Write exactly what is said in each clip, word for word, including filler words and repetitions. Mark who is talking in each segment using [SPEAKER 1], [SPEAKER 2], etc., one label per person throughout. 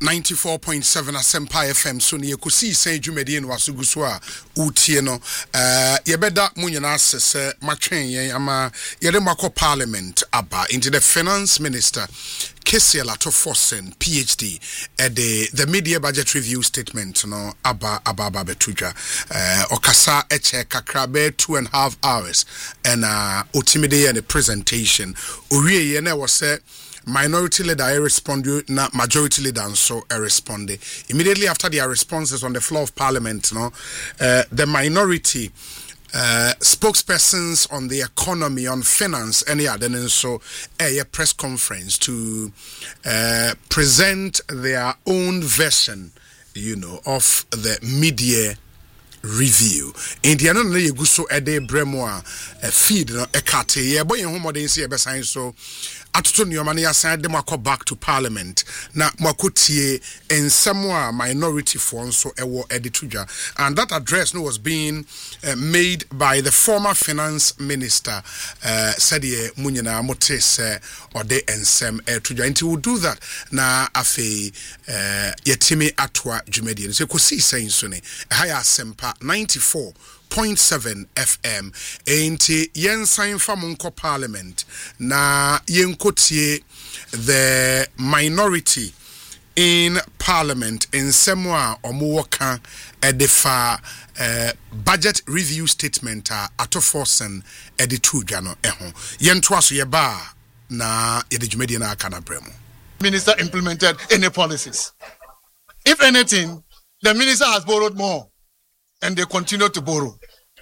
[SPEAKER 1] ninety-four point seven Asempa F M so ne yakosi san dwumadi no wasogu so a utie no eh yebeda munyana asese matwen yen ama yede makọ parliament aba into the finance minister Kessiel Atoforsen P H D at the the media budget review statement no aba aba aba betudwa eh okasa eche kakra be two and a half hours and uh otimide and the presentation owie ye na was say minority leader I responded, not majority leader, and so I responded. Immediately after their responses on the floor of parliament, no, uh, the minority uh, spokespersons on the economy, on finance, and yeah, then so a press conference to uh, present their own version, you know, of the media review. In the end, you go so a day bremoa feed no ekate ye boy home modern see be sign so atoto nyomane asan dem akọ back to parliament na makotie ensemo a minority for so ewo editudwa, and that address no was being uh, made by the former finance minister uh, said ye munyina motes or de ensem etudwa nti will do that na afi uh, yetimi atwa dwumadi so kosi saying so ne haya Asempa ninety-four point seven F M enti yensan famunko parliament na yenkotie the minority in parliament in semwa omuwoka edefa uh, budget review statement uh, Atoforsen editudwa no eho yentwa so yeba na yedejumedi na aka na bremo.
[SPEAKER 2] Minister implemented any policies. If anything, the minister has borrowed more and they continue to borrow.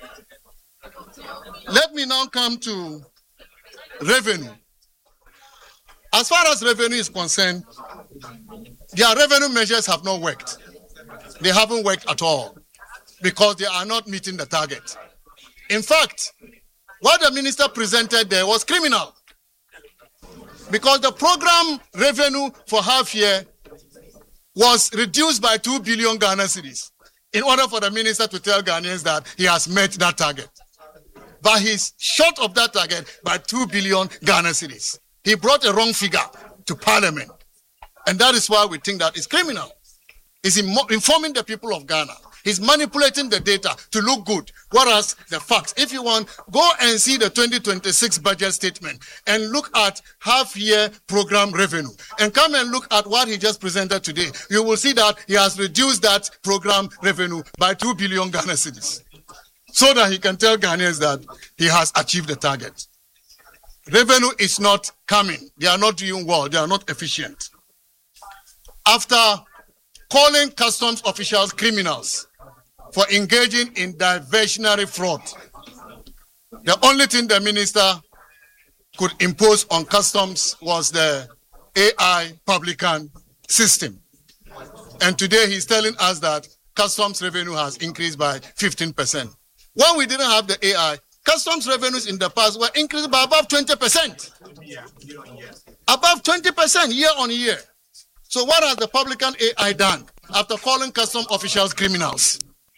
[SPEAKER 2] Let me now come to revenue. As far as revenue is concerned, their revenue measures have not worked. They haven't worked at all because they are not meeting the target. In fact, what the minister presented there was criminal because the program revenue for half year was reduced by two billion Ghana cedis in order for the minister to tell Ghanaians that he has met that target. But he's short of that target by two billion Ghana cedis. He brought a wrong figure to parliament. And that is why we think that it's criminal. He's informing the people of Ghana. He's manipulating the data to look good. Whereas the facts, if you want, go and see the twenty twenty-six budget statement and look at half-year program revenue. And come and look at what he just presented today. You will see that he has reduced that program revenue by two billion Ghana cedis, so that he can tell Ghanaians that he has achieved the target. Revenue is not coming. They are not doing well. They are not efficient. After calling customs officials criminals for engaging in diversionary fraud, the only thing the minister could impose on customs was the A I publican system. And today he's telling us that customs revenue has increased by fifteen percent. When we didn't have the A I, customs revenues in the past were increased by above twenty percent. Above twenty percent year on year. So what has the publican A I done after calling custom officials criminals?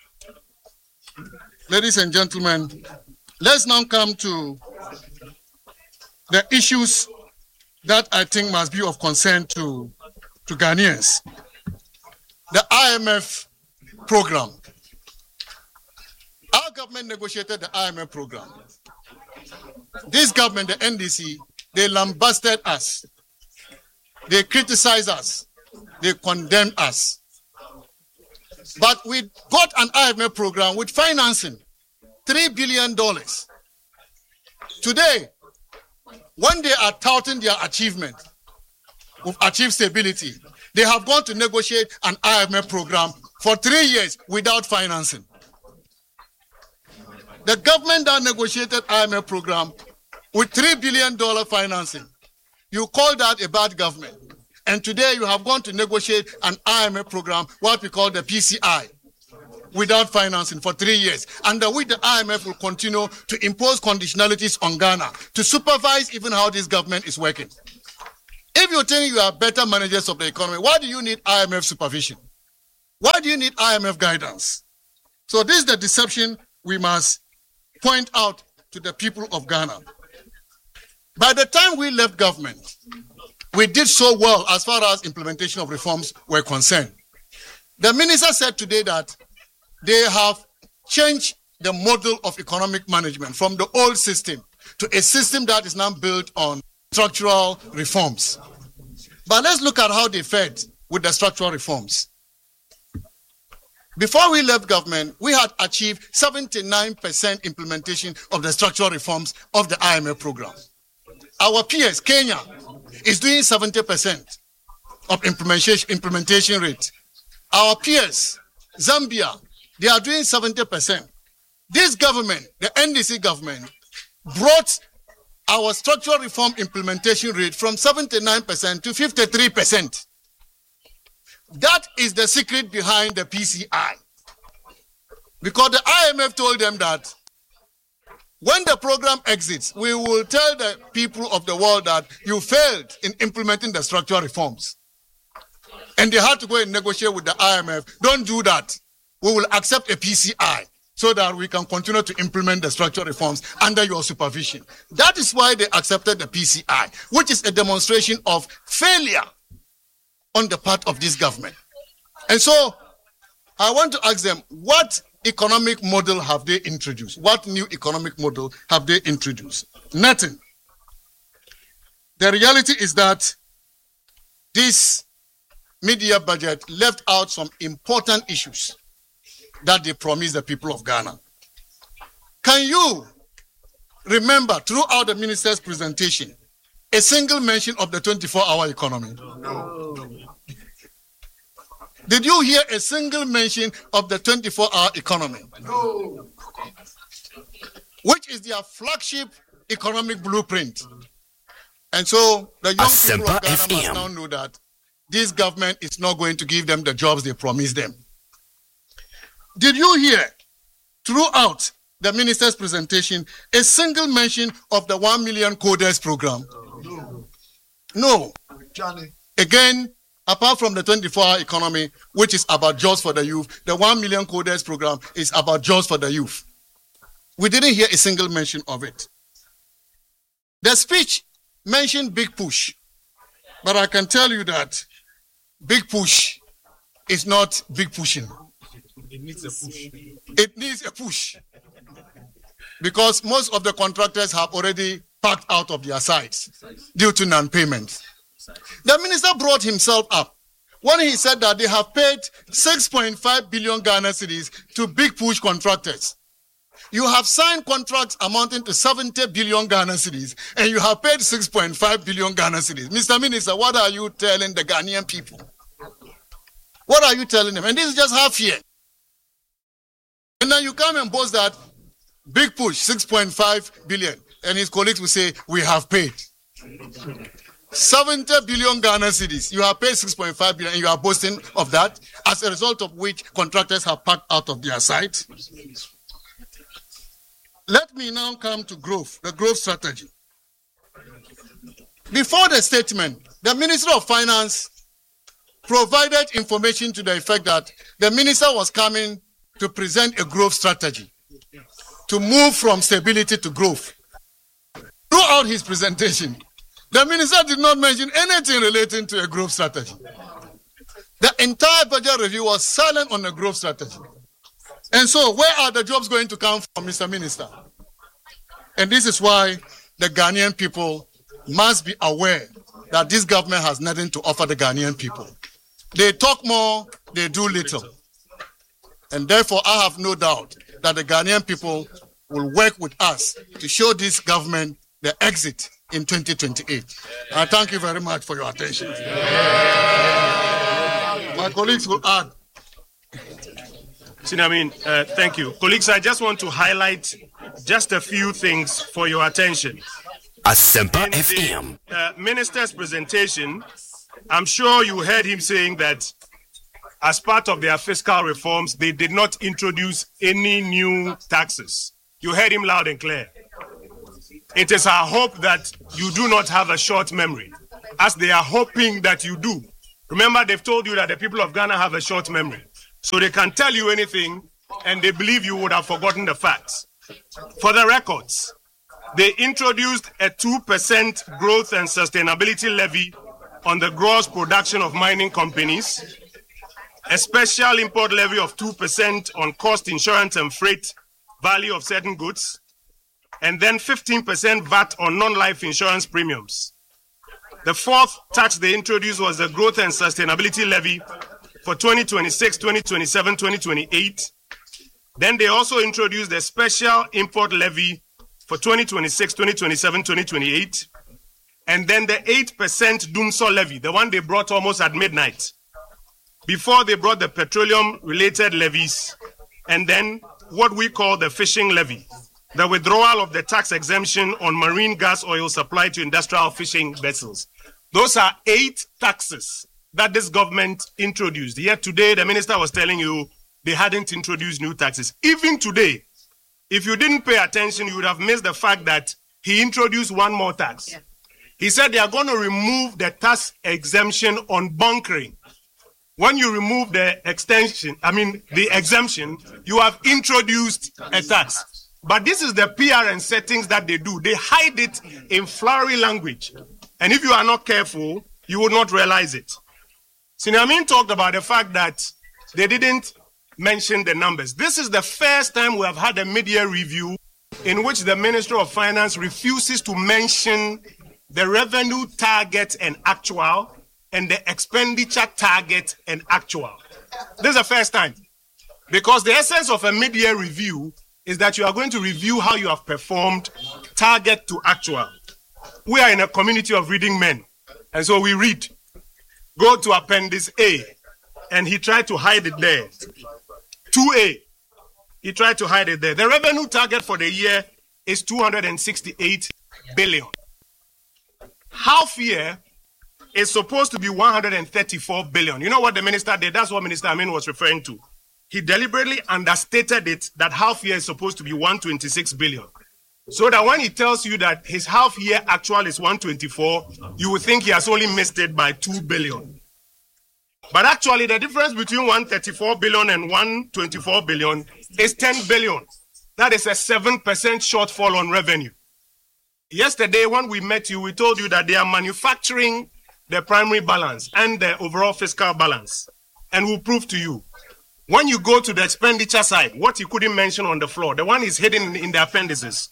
[SPEAKER 2] Ladies and gentlemen, let's now come to the issues that I think must be of concern to, to Ghanaians. The I M F program. Our government negotiated the I M F program. This government, the N D C, they lambasted us. They criticized us. They condemned us. But we got an I M F program with financing, three billion dollars. Today, when they are touting their achievement, we've achieved stability, they have gone to negotiate an I M F program for three years without financing. The government that negotiated I M F program with three billion dollars financing, you call that a bad government. And today you have gone to negotiate an I M F program, what we call the P C I, without financing for three years. Under which the I M F will continue to impose conditionalities on Ghana to supervise even how this government is working. If you think you are better managers of the economy, why do you need I M F supervision? Why do you need I M F guidance? So this is the deception we must point out to the people of Ghana. By the time we left government, we did so well as far as implementation of reforms were concerned. The minister said today that they have changed the model of economic management from the old system to a system that is now built on structural reforms. But let's look at how they fared with the structural reforms. Before we left government, we had achieved seventy-nine percent implementation of the structural reforms of the I M F program. Our peers, Kenya, is doing seventy percent of implementation, implementation rate. Our peers, Zambia, they are doing seventy percent. This government, the N D C government, brought our structural reform implementation rate from seventy-nine percent to fifty-three percent. That is the secret behind the P C I. Because the I M F told them that when the program exits, we will tell the people of the world that you failed in implementing the structural reforms. And they had to go and negotiate with the I M F. Don't do that. We will accept a P C I so that we can continue to implement the structural reforms under your supervision. That is why they accepted the P C I, which is a demonstration of failure on the part of this government. And so I want to ask them, what economic model have they introduced? What new economic model have they introduced? Nothing. The reality is that this mid-year budget left out some important issues that they promised the people of Ghana. Can you remember throughout the minister's presentation a single mention of the twenty-four hour economy? No. Did you hear a single mention of the twenty-four hour economy? No. Which is their flagship economic blueprint. And so the young people of Ghana must now know that this government is not going to give them the jobs they promised them. Did you hear throughout the minister's presentation a single mention of the one million coders program? No. No. Johnny. Again, apart from the twenty-four hour economy, which is about jobs for the youth, the one million coders program is about jobs for the youth. We didn't hear a single mention of it. The speech mentioned big push, but I can tell you that big push is not big pushing. It needs a push. It needs a push. Because most of the contractors have already packed out of their sites due to non-payment. The minister brought himself up when he said that they have paid six point five billion Ghana cedis to big push contractors. You have signed contracts amounting to seventy billion Ghana cedis, and you have paid six point five billion Ghana cedis. Mister Minister, what are you telling the Ghanaian people? What are you telling them? And this is just half year. And then you come and boast that big push, six point five billion, and his colleagues will say, we have paid. seventy billion Ghana cedis. You have paid six point five billion and you are boasting of that, as a result of which contractors have packed out of their site. Let me now come to growth, the growth strategy. Before the statement, the Minister of Finance provided information to the effect that the minister was coming to present a growth strategy to move from stability to growth. Throughout his presentation, the minister did not mention anything relating to a growth strategy. The entire budget review was silent on a growth strategy. And so, where are the jobs going to come from, Mister Minister? And this is why the Ghanaian people must be aware that this government has nothing to offer the Ghanaian people. They talk more, they do little. And therefore, I have no doubt that the Ghanaian people will work with us to show this government the exit in twenty twenty-eight. I thank you very much for your attention. My colleagues will add.
[SPEAKER 3] Sinamin, uh, thank you. Colleagues, I just want to highlight just a few things for your attention.
[SPEAKER 4] Asempa F M.
[SPEAKER 3] Uh, minister's presentation, I'm sure you heard him saying that as part of their fiscal reforms, they did not introduce any new taxes. You heard him loud and clear. It is our hope that you do not have a short memory, as they are hoping that you do. Remember, they've told you that the people of Ghana have a short memory. So they can tell you anything, and they believe you would have forgotten the facts. For the records, they introduced a two percent growth and sustainability levy on the gross production of mining companies, a special import levy of two percent on cost, insurance, and freight value of certain goods, and then fifteen percent V A T on non-life insurance premiums. The fourth tax they introduced was the growth and sustainability levy for twenty twenty-six, twenty twenty-seven, twenty twenty-eight. Then they also introduced the special import levy for twenty twenty-six, twenty twenty-seven, twenty twenty-eight. And then the eight percent Dumsor levy, the one they brought almost at midnight. Before they brought the petroleum-related levies, and then what we call the fishing levy, the withdrawal of the tax exemption on marine gas oil supplied to industrial fishing vessels. Those are eight taxes that this government introduced. Yet today, the minister was telling you they hadn't introduced new taxes. Even today, if you didn't pay attention, you would have missed the fact that he introduced one more tax. Yeah. He said they are going to remove the tax exemption on bunkering. When you remove the extension, I mean the exemption, you have introduced a tax. But this is the P R N settings that they do. They hide it in flowery language. And if you are not careful, you will not realize it. Senior Amin talked about the fact that they didn't mention the numbers. This is the first time we have had a mid-year review in which the Minister of Finance refuses to mention the revenue target and actual and the expenditure target and actual. This is the first time. Because the essence of a mid-year review is that you are going to review how you have performed target to actual. We are in a community of reading men. And so we read. Go to Appendix A. And he tried to hide it there. two A. He tried to hide it there. The revenue target for the year is two hundred sixty-eight billion. Half year is supposed to be one hundred thirty-four billion. You know what the minister did? That's what Minister Amin was referring to. He deliberately understated it that half year is supposed to be one hundred twenty-six billion. So that when he tells you that his half year actual is one hundred twenty-four, you will think he has only missed it by two billion. But actually, the difference between one hundred thirty-four billion and one hundred twenty-four billion is ten billion. That is a seven percent shortfall on revenue. Yesterday, when we met you, we told you that they are manufacturing the primary balance and the overall fiscal balance. And we'll prove to you. When you go to the expenditure side, what you couldn't mention on the floor, the one is hidden in the appendices.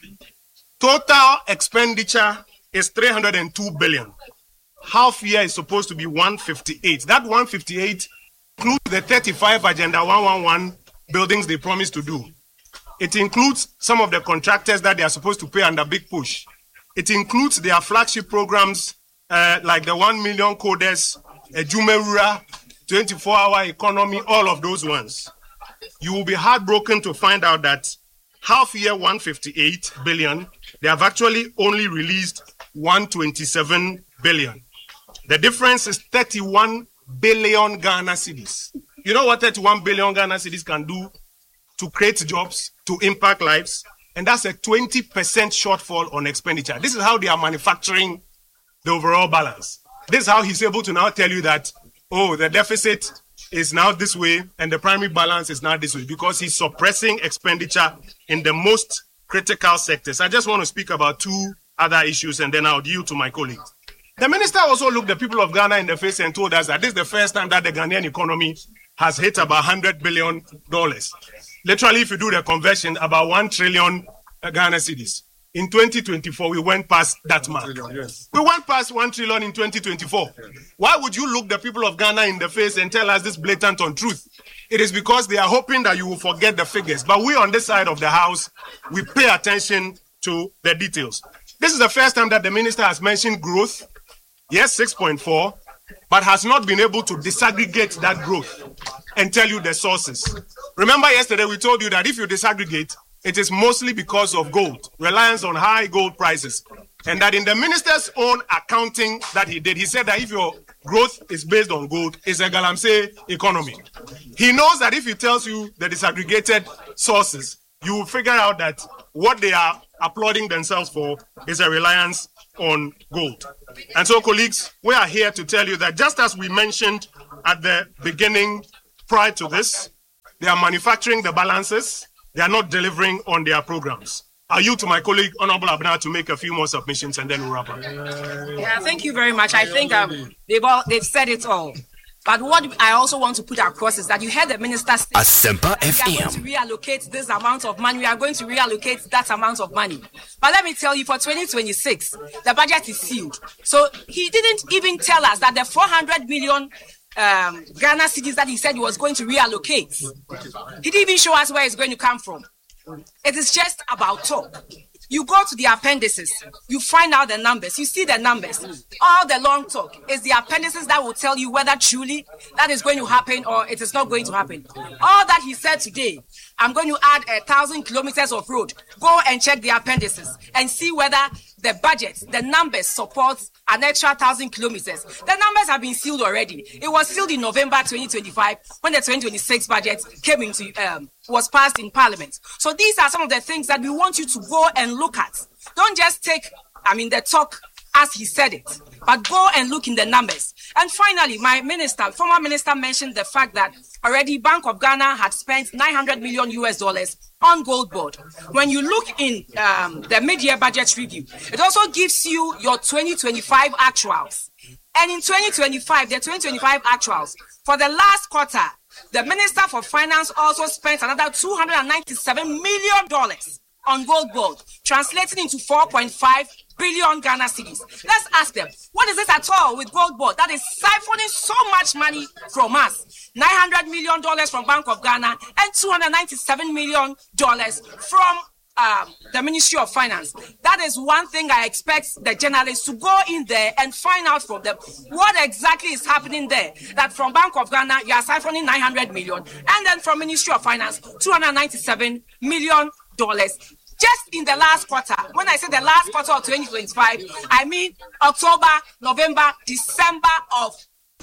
[SPEAKER 3] Total expenditure is three hundred two billion. Half year is supposed to be one hundred fifty-eight. That one hundred fifty-eight includes the thirty-five Agenda one eleven buildings they promised to do. It includes some of the contractors that they are supposed to pay under Big Push. It includes their flagship programs uh, like the one million coders, Ejumewura, twenty-four hour economy, all of those ones. You will be heartbroken to find out that half year one hundred fifty-eight billion, they have actually only released one hundred twenty-seven billion. The difference is thirty-one billion Ghana cedis. You know what thirty-one billion Ghana cedis can do to create jobs, to impact lives? And that's a twenty percent shortfall on expenditure. This is how they are manufacturing the overall balance. This is how he's able to now tell you that, oh, the deficit is now this way and the primary balance is now this way, because he's suppressing expenditure in the most critical sectors. I just want to speak about two other issues and then I'll yield to my colleagues. The minister also looked the people of Ghana in the face and told us that this is the first time that the Ghanaian economy has hit about one hundred billion dollars. Literally, if you do the conversion, about one trillion Ghana cedis. In twenty twenty-four, we went past that mark. Yes. We went past one trillion in twenty twenty-four. Why would you look the people of Ghana in the face and tell us this blatant untruth? It is because they are hoping that you will forget the figures. But we on this side of the house, we pay attention to the details. This is the first time that the minister has mentioned growth. Yes, six point four, but has not been able to disaggregate that growth and tell you the sources. Remember yesterday we told you that if you disaggregate, it is mostly because of gold, reliance on high gold prices. And that in the minister's own accounting that he did, he said that if your growth is based on gold, it's a galamsey economy. He knows that if he tells you the disaggregated sources, you will figure out that what they are applauding themselves for is a reliance on gold. And so, colleagues, we are here to tell you that just as we mentioned at the beginning, prior to this, they are manufacturing the balances, they are not delivering on their programs. I yield to my colleague, Honorable Abena, to make a few more submissions and then we'll wrap up.
[SPEAKER 5] Yeah, thank you very much. I think um, they've all they've said it all. But what I also want to put across is that you heard the minister say
[SPEAKER 4] Asempa F
[SPEAKER 5] we are going to reallocate this amount of money. We are going to reallocate that amount of money. But let me tell you, for twenty twenty-six, the budget is sealed. So he didn't even tell us that the four hundred million um, Ghana cedis that he said he was going to reallocate, he didn't even show us where it's going to come from. It is just about talk. You go to the appendices, you find out the numbers, you see the numbers. All the long talk is the appendices that will tell you whether truly that is going to happen or it is not going to happen. All that he said today, I'm going to add a thousand kilometers of road. Go and check the appendices and see whether the budget, the numbers support an extra thousand kilometers. The numbers have been sealed already. It was sealed in November twenty twenty-five when the twenty twenty-six budget came into um, was passed in Parliament. So these are some of the things that we want you to go and look at. Don't just take, I mean, the talk as he said it, but go and look in the numbers. And finally, my minister, former minister, mentioned the fact that already Bank of Ghana had spent nine hundred million U S dollars on Gold Board. When you look in um, the mid-year budget review, it also gives you your twenty twenty-five actuals. And in twenty twenty-five, the twenty twenty-five actuals, for the last quarter, the Minister for Finance also spent another two hundred ninety-seven million dollars on Gold Board, translating into four point five billion Ghana cedis. Let's ask them, what is this at all with Gold Board that is siphoning so much money from us? nine hundred million dollars from Bank of Ghana and two hundred ninety-seven million dollars from um, the Ministry of Finance. That is one thing I expect the journalists to go in there and find out from them what exactly is happening there. That from Bank of Ghana, you are siphoning nine hundred million, and then from Ministry of Finance, two hundred ninety-seven million dollars. Just in the last quarter, when I say the last quarter of twenty twenty-five, I mean October, November, December of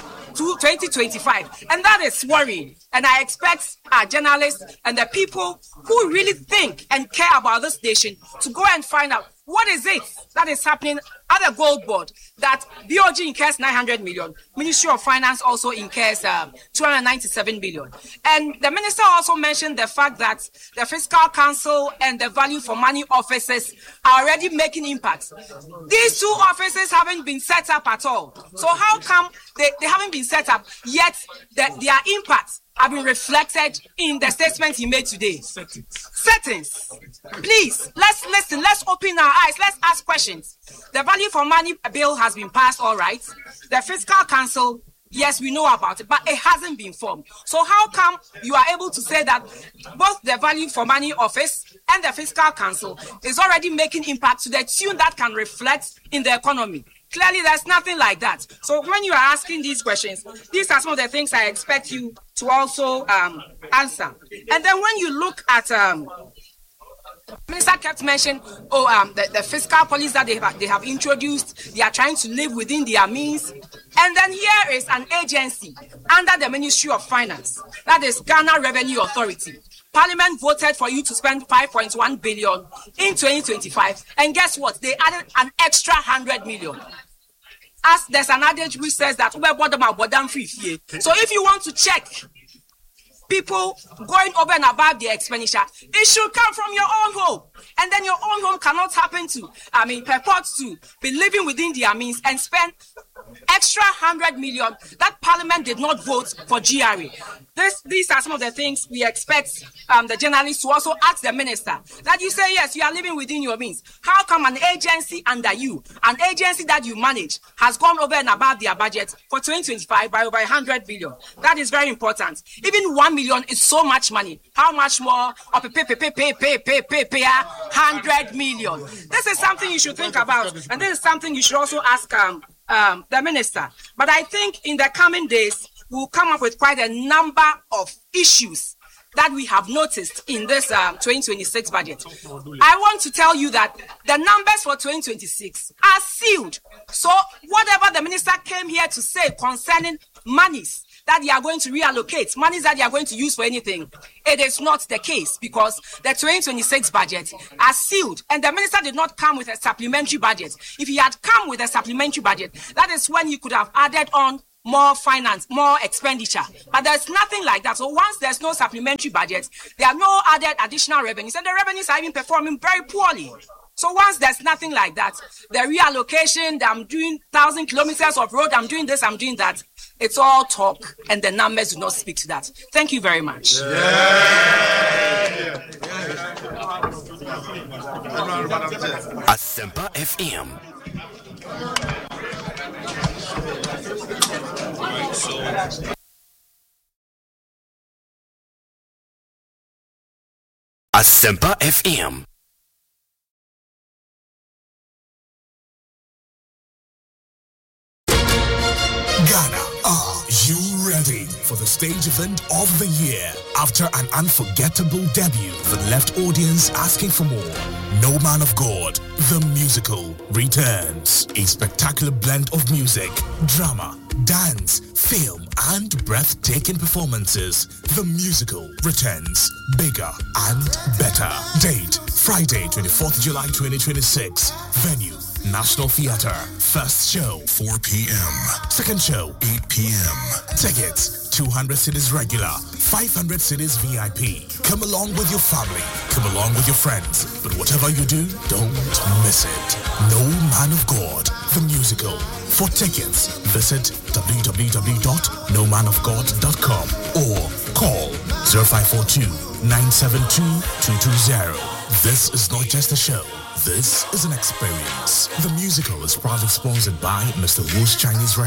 [SPEAKER 5] twenty twenty-five. And that is worrying. And I expect our journalists and the people who really think and care about this nation to go and find out what is it that is happening at the Gold Board that B O G incurs nine hundred million, Ministry of Finance also incurs um, two hundred ninety-seven million. And the minister also mentioned the fact that the Fiscal Council and the Value for Money offices are already making impacts. These two offices haven't been set up at all. So how come they, they haven't been set up, yet the, their impacts have been reflected in the statement he made today? Settings. Settings. Please, let's listen. Let's open our eyes. Let's ask questions. The Value for Money bill has been passed, all right. The Fiscal Council, yes, we know about it, but it hasn't been formed. So how come you are able to say that both the Value for Money office and the Fiscal Council is already making impact to the tune that can reflect in the economy? Clearly, there's nothing like that. So when you are asking these questions, these are some of the things I expect you to also um, answer. And then when you look at, um, the minister kept mentioning, oh, um, the, the fiscal policy that they have, they have introduced, they are trying to live within their means. And then here is an agency under the Ministry of Finance, that is Ghana Revenue Authority. Parliament voted for you to spend five point one billion in twenty twenty-five, and guess what? They added an extra one hundred million. As there's an adage which says that so if you want to check people going over and above their expenditure, it should come from your own home. And then your own home cannot happen to, I mean, purport to be living within their means and spend extra one hundred million that Parliament did not vote for G R A. This, these are some of the things we expect um, the journalists to also ask the minister. That you say, yes, you are living within your means. How come an agency under you, an agency that you manage, has gone over and above their budget for twenty twenty-five by over one hundred billion? That is very important. Even one million is so much money. How much more of a pay, pay, pay, pay, pay, pay, pay, pay, one hundred million? This is something you should think about. And this is something you should also ask um, um, the minister. But I think in the coming days, we'll come up with quite a number of issues that we have noticed in this um, twenty twenty-six budget. I want to tell you that the numbers for twenty twenty-six are sealed. So whatever the minister came here to say concerning monies that they are going to reallocate, monies that they are going to use for anything, it is not the case because the twenty twenty-six budget are sealed, and the minister did not come with a supplementary budget. If he had come with a supplementary budget, that is when he could have added on more finance, more expenditure. But there's nothing like that. So once there's no supplementary budget, there are no added additional revenues, and the revenues are even performing very poorly. So once there's nothing like that, the reallocation, that I'm doing thousand kilometers of road, I'm doing this, I'm doing that, it's all talk, and the numbers do not speak to that. Thank you very much. Yeah.
[SPEAKER 4] Asempa F M. Asempa F M.
[SPEAKER 6] Ghana, are you ready for the stage event of the year? After an unforgettable debut that left audience asking for more, No Man of God, the musical, returns. A spectacular blend of music, drama, dance, film, and breathtaking performances. The musical returns bigger and better. Date, Friday, twenty-fourth of July twenty twenty-six. Venue, National Theatre. First show, four p.m. Second show, eight p.m. Tickets, two hundred cedis regular, five hundred cedis V I P. Come along with your family. Come along with your friends. But whatever you do, don't miss it. No Man of God, the musical. For tickets, visit w w w dot no man of god dot com or call zero five four two, nine seven two, two two zero. This is not just a show. This is an experience. The musical is proudly sponsored by Mister Wu's Chinese Restaurant.